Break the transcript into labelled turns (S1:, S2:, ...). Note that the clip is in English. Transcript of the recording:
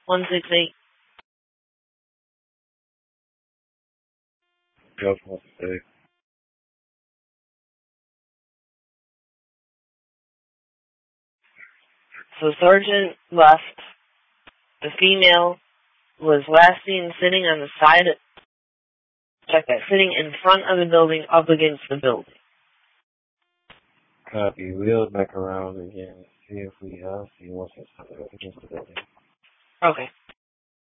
S1: 168.
S2: Yep, 168.
S1: So Sergeant left. The female was last seen sitting on the side, sitting in front of the building up against the building.
S2: Copy. We'll back around again and see if we see what's up against the building.
S1: Okay.